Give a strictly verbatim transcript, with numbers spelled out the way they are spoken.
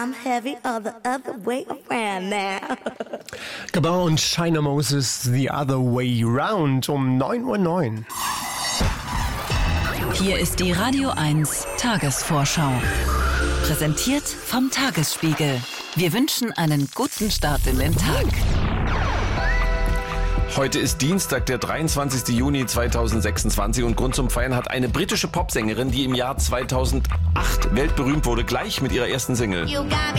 I'm heavy or the other way around now. Gabon und China Moses, The Other Way Round um neun Uhr neun. Hier ist die Radio eins Tagesvorschau. Präsentiert vom Tagesspiegel. Wir wünschen einen guten Start in den Tag. Heute ist Dienstag, der dreiundzwanzigster Juni zweitausendsechsundzwanzig und Grund zum Feiern hat eine britische Popsängerin, die im Jahr zweitausendacht weltberühmt wurde, gleich mit ihrer ersten Single. You got me